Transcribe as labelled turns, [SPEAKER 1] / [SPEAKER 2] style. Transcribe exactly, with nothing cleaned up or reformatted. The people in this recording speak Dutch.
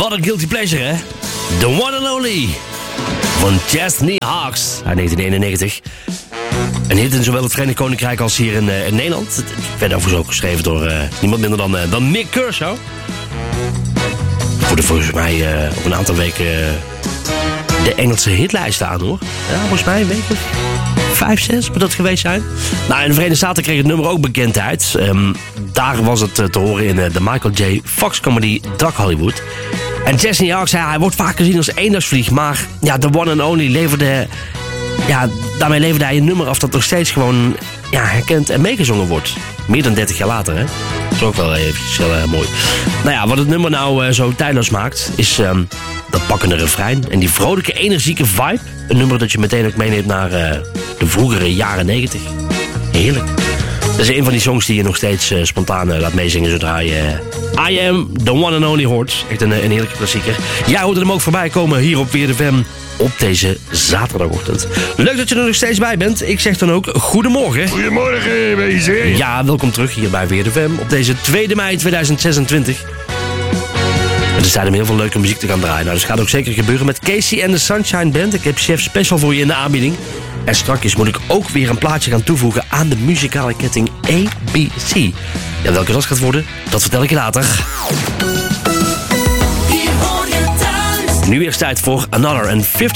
[SPEAKER 1] Wat een guilty pleasure, hè? The one and only van Chesney Hawkes uit negentien eenennegentig. Een hit in zowel het Verenigd Koninkrijk als hier in, uh, in Nederland. Het werd overigens ook geschreven door uh, niemand minder dan, uh, dan Nick Kershaw. Voor de volgens mij uh, op een aantal weken uh, de Engelse hitlijsten aan, hoor. Ja, volgens mij een week of vijf, zes moet dat geweest zijn. Nou, in de Verenigde Staten kreeg het nummer ook bekendheid. Um, daar was het uh, te horen in uh, de Michael J. Fox comedy Doc Hollywood. En Chesney Hawkes, ja, hij wordt vaak gezien als eendagsvlieg, maar ja, The One and Only leverde... Ja, daarmee leverde hij een nummer af dat nog steeds gewoon ja, herkend en meegezongen wordt. Meer dan dertig jaar later, hè. Dat is ook wel eventjes heel uh, mooi. Nou ja, wat het nummer nou uh, zo tijdloos maakt, is um, dat pakkende refrein en die vrolijke, energieke vibe. Een nummer dat je meteen ook meeneemt naar uh, de vroegere jaren negentig. Heerlijk. Dat is een van die songs die je nog steeds uh, spontaan uh, laat meezingen zodra je uh, I Am The One and Only hoort. Echt een, een heerlijke klassieker. Jij hoorde hem ook voorbij komen hier op Weer de F M op deze zaterdagochtend. Leuk dat je er nog steeds bij bent. Ik zeg dan ook goedemorgen.
[SPEAKER 2] Goedemorgen, wezen.
[SPEAKER 1] Ja, welkom terug hier bij Weer de F M op deze tweede mei tweeduizend zesentwintig. Het is tijd om heel veel leuke muziek te gaan draaien. Nou, dat gaat ook zeker gebeuren met Casey en de Sunshine Band. Ik heb Chef Special voor je in de aanbieding. En straks moet ik ook weer een plaatje gaan toevoegen aan de muzikale ketting A B C. Ja, welke dat gaat worden, dat vertel ik je later. Nu eerst tijd voor Another and fifty.